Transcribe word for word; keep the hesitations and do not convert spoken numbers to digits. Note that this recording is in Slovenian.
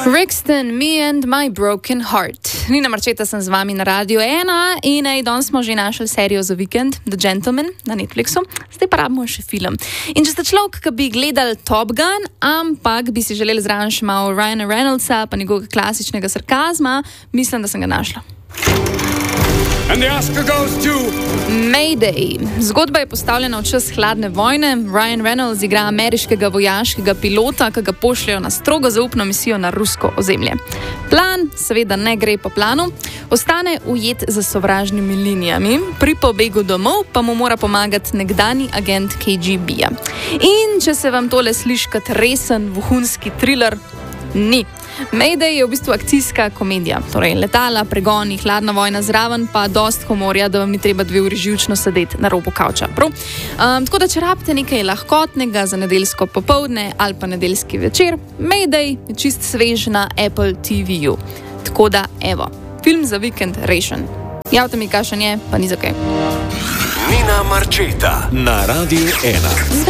Brixton, Me and My Broken Heart. Nina Marčeta sem z vami na Radio ena in ej, danes smo že našli serijo za vikend, The Gentleman na Netflixu, zdaj pa rabimo še film. In če ste človek, ki bi gledali Top Gun, ampak bi si želeli zraven še malo Ryana Reynoldsa pa njegovega klasičnega sarkazma, mislim, da sem ga našla. And the Oscar goes to Mayday. Zgodba je postavljena v čas hladne vojne. Ryan Reynolds igra ameriškega vojaškega pilota, ki ga pošljajo na strogo zaupno misijo na rusko ozemlje. Plan seveda ne gre po planu, ostane ujet za sovražnimi linijami, pri pobegu domov pa mu mora pomagati nekdani agent K G B-ja. In če se vam tole sliši kot resen, vohunski thriller, ni. Mayday je v bistvu akcijska komedija, torej letala, pregoni, hladna vojna zraven, pa dost humorja, da vam ni treba dve uri živčno sedeti na robu kavča. Um, tako da, če rabite nekaj lahkotnega za nedeljsko popoldne ali pa nedeljski večer, Mayday je čist svež na Apple T V-ju. Tako da, evo, film za vikend rešen. Javite mi, kakšen je, pa ni za kaj. Nina Marčeta na Radio ena.